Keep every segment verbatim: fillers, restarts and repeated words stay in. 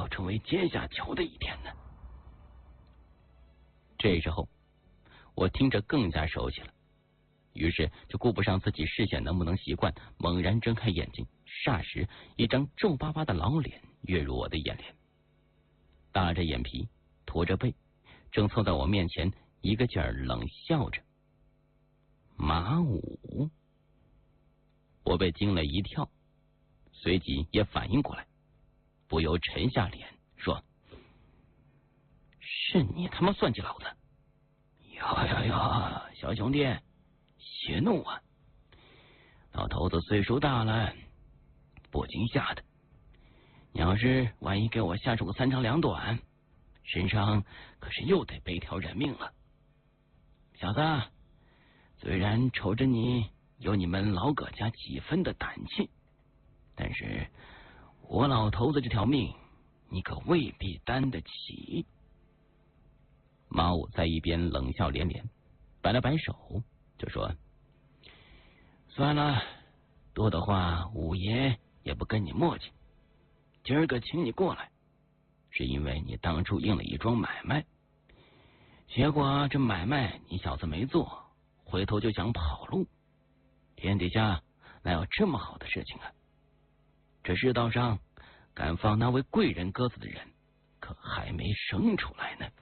要成为阶下囚的一天呢？这时候我听着更加熟悉了，于是就顾不上自己视线能不能习惯，猛然睁开眼睛，霎时一张皱巴巴的老脸跃入我的眼帘，耷着眼皮，驼着背，正凑在我面前，一个劲儿冷笑着。马武！我被惊了一跳，随即也反应过来，不由沉下脸说：“是你他妈算计老子！”呀呀呀，小兄弟，息怒啊！老头子岁数大了，不禁吓的。你要是万一给我吓出个三长两短，身上可是又得背条人命了。小子，虽然瞅着你有你们老葛家几分的胆气，但是我老头子这条命，你可未必担得起。马武在一边冷笑连连，摆了摆手，就说：“算了，多的话五爷也不跟你磨叽。今儿个请你过来，是因为你当初应了一桩买卖，结果这买卖你小子没做，回头就想跑路。天底下哪有这么好的事情啊？这世道上敢放那位贵人鸽子的人，可还没生出来呢。”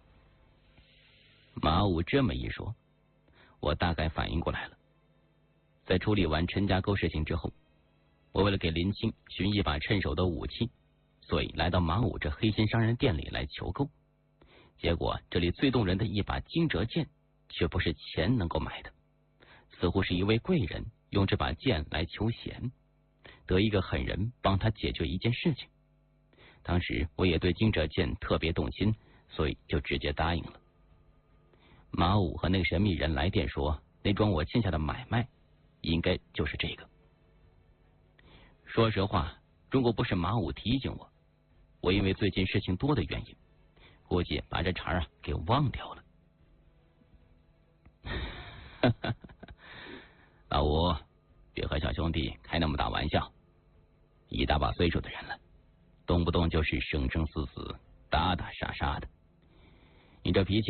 马武这么一说，我大概反应过来了。在处理完陈家沟事情之后，我为了给林青寻一把趁手的武器，所以来到马武这黑心商人店里来求购。结果这里最动人的一把惊蛰剑，却不是钱能够买的，似乎是一位贵人用这把剑来求贤，得一个狠人帮他解决一件事情。当时我也对惊蛰剑特别动心，所以就直接答应了。马武和那个神秘人来电说，那桩我欠下的买卖应该就是这个。说实话，如果不是马武提醒我，我因为最近事情多的原因，估计把这茬啊给忘掉了。老吴，别和小兄弟开那么大玩笑，一大把岁数的人了，动不动就是生生死死，打打杀杀的，你这脾气